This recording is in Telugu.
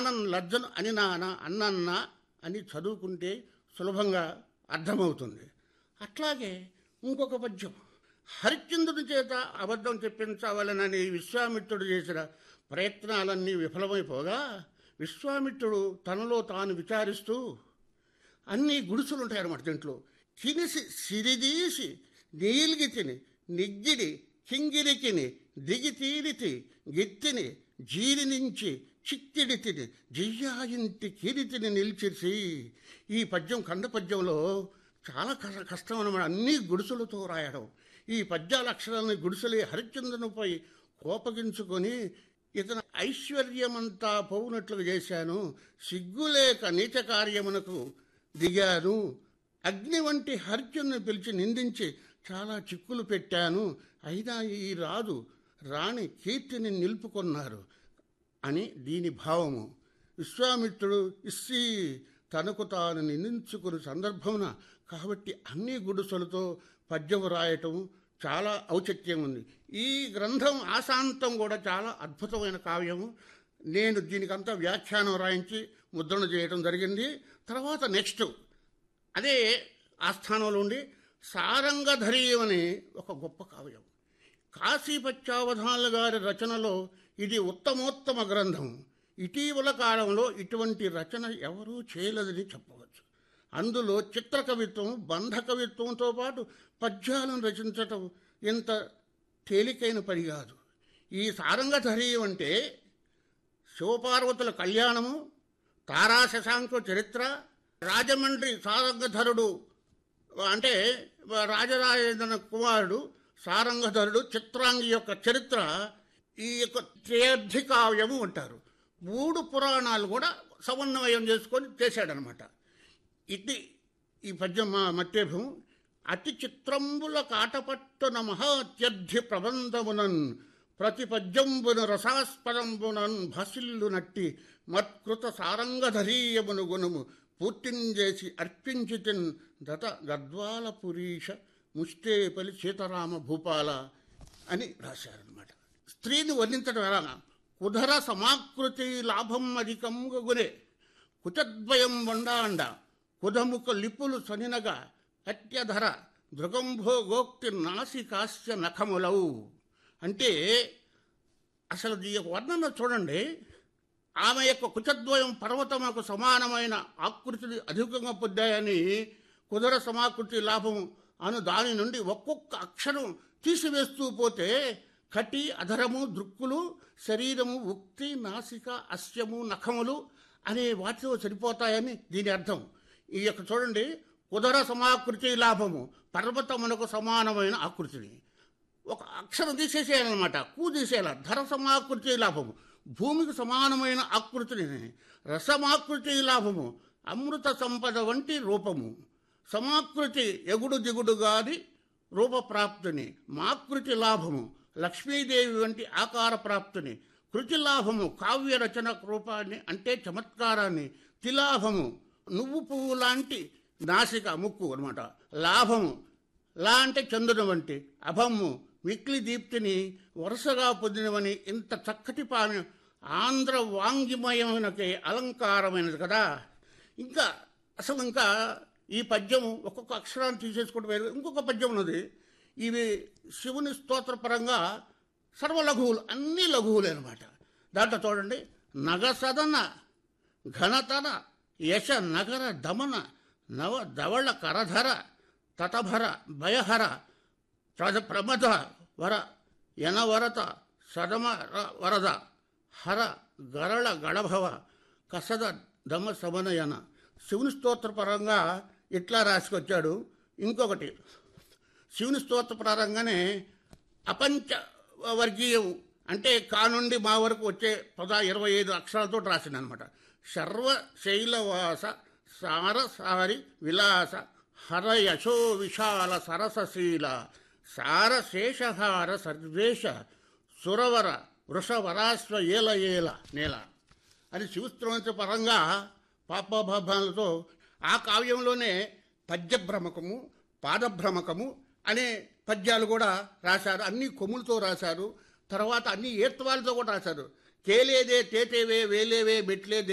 ఆనం లజ్జను అని నాన్న అన్నన్న అని చదువుకుంటే సులభంగా అర్థమవుతుంది. అట్లాగే ఇంకొక పద్యం, హరిశ్చంద్రుని చేత అబద్ధం చెప్పించవలనని విశ్వామిత్రుడు చేసిన ప్రయత్నాలన్నీ విఫలమైపోగా విశ్వామిత్రుడు తనలో తాను విచారిస్తూ, అన్ని గుడిసెలు ఉంటాయన్నమాట దీంట్లో, కినిసి సిరిదీసి నీలిగి తిని నిగ్గిడి కింగిరికిని దిగి తీరితి గిత్తిని జీరి నుంచి చిక్కిడి తిని జియ్యాయింటి కీరితిని నిలిచేసి. ఈ పద్యం కంద పద్యంలో చాలా కష్టం అన్నమాట. అన్ని గుడిసెలతో రాయడం. ఈ పద్యాల అక్షరాలని గుడిసెలే హరిశ్చంద్రునిపై కోపగించుకొని, ఇతను ఐశ్వర్యమంతా పోవునట్లుగా చేశాను, సిగ్గులేక నీచ కార్యమునకు దిగాను, అగ్ని వంటి హరిశ్చంద్రుని పిలిచి నిందించి చాలా చిక్కులు పెట్టాను, అయినా ఈ రాణి కీర్తిని నిలుపుకున్నారు అని దీని భావము. విశ్వామిత్రుడు ఇస్సి తనకు తాను నిందించుకున్న సందర్భమున కాబట్టి అన్ని గుడిసెలతో పద్యం రాయటం చాలా ఔచిత్యం ఉంది. ఈ గ్రంథం ఆశాంతం కూడా చాలా అద్భుతమైన కావ్యము. నేను దీనికంతా వ్యాఖ్యానం రాయించి ముద్రణ చేయడం జరిగింది. తర్వాత నెక్స్ట్ అదే ఆస్థానంలో ఉండి సారంగధరీయం అనే ఒక గొప్ప కావ్యం. కాశీపత్యావధానుల గారి రచనలో ఇది ఉత్తమోత్తమ గ్రంథం. ఇటీవల కాలంలో ఇటువంటి రచన ఎవరూ చేయలేదని చెప్పవచ్చు. అందులో చిత్రకవిత్వం, బంధ కవిత్వంతో పాటు పద్యాలను రచించటం ఇంత తేలికైన పని కాదు. ఈ సారంగధరీయం అంటే శివపార్వతుల కళ్యాణము, తారా శశాంక చరిత్ర, రాజమండ్రి సారంగధరుడు అంటే రాజరాజేంద్ర కుమారుడు సారంగధరుడు, చిత్రాంగి యొక్క చరిత్ర, ఈ యొక్క త్రయార్థి కావ్యము అంటారు. 3 పురాణాలు కూడా సమన్వయం చేసుకొని చేశాడనమాట. ఇది ఈ పద్యం మట్టేభం. అతి చిత్రంబుల కాటపట్టున మహాత్యర్థి ప్రబంధమునన్ ప్రతి పద్యంబున రసాస్పదంబునన్ భాసిల్లు నట్టి మత్కృత సారంగధరీయమును గుణము పూర్తించేసి అర్పించితిన్ దత గద్వాల పురీష ముష్టేపలి సీతారామ భూపాల అని రాశారనమాట. స్త్రీని వర్ణించడం ఎలా? కుధర సమాకృతి లాభం అధికంగా గునే కుచద్వయం వండాండ కుధముఖ లిపులు సనినగా అత్యధర దృగంభో గోక్తి నాసికాస్య నఖములవు. అంటే అసలు ఈ వర్ణన చూడండి. ఆమె యొక్క కుచద్వయం పర్వతముకు సమానమైన ఆకృతిని అధికంగా పొందాయని, కుదర సమాకృతి లాభం అను దాని నుండి ఒక్కొక్క అక్షరం తీసివేస్తూ పోతే కటి, అధరము, దృక్కులు, శరీరము, ఉక్తి, నాసిక, అస్యము, నఖములు అనే వాటితో సరిపోతాయని దీని అర్థం. ఈ యొక్క చూడండి, కుదర సమాకృతి లాభము పర్వతమునకు సమానమైన ఆకృతిని ఒక అక్షరం తీసేసేయాలన్నమాట. కూ తీసేయాల. ధర సమాకృతి లాభము భూమికి సమానమైన ఆకృతిని, రసమాకృతి లాభము అమృత సంపద వంటి రూపము, సమాకృతి ఎగుడు దిగుడు గాది రూపప్రాప్తిని, మాకృతి లాభము లక్ష్మీదేవి వంటి ఆకార ప్రాప్తిని, కృతి లాభము కావ్య రచన రూపాన్ని అంటే చమత్కారాన్ని, తిలాభము నువ్వు పువ్వు లాంటి నాసిక ముక్కు అనమాట, లాభము లా అంటే చంద్రుని వంటి, అభము మిక్లి దీప్తిని వరుసగా పొందినవని ఇంత చక్కటి పాని ఆంధ్ర వాంగ్మయమునకే అలంకారమైనది కదా. ఇంకా అసలు ఇంకా ఈ పద్యం ఒక్కొక్క అక్షరాన్ని తీసేసుకోవడం వేరు. ఇంకొక పద్యం ఉన్నది. ఇవి శివుని స్తోత్రపరంగా సర్వలఘువులు, అన్ని లఘువులే అనమాట. దాంట్లో చూడండి, నగసదన ఘనతన యశ నగర దమన నవ ధవళ కరధర తటభర భయహర ప్రమద వర యనవరత సదమ వరద హర గరళ గళభవ కసద దమ సమనయన. శివుని స్తోత్రపరంగా ఇట్లా రాసుకొచ్చాడు. ఇంకొకటి శివుని స్తోత్రపరంగానే అపంచ వర్గీయం అంటే కా నుండి మా వరకు వచ్చే 25 అక్షరాలతో రాసింది అనమాట. సర్వశైలవాస సారసారి విలాస హర యశో విశాల సరసశీల సారశేషహార సర్వేశ సురవర వృషవరాశ్వ ఏల ఏల నేల అని శివస్తోత్ర పరంగా పాపభాలతో ఆ కావ్యంలోనే పద్యభ్రమకము, పాదభ్రమకము అనే పద్యాలు కూడా రాశారు. అన్ని కొమ్ములతో రాశారు. తర్వాత అన్ని ఏత్వాలతో కూడా రాశారు. కేలేదే తేతేవే వేలేవే మెట్లే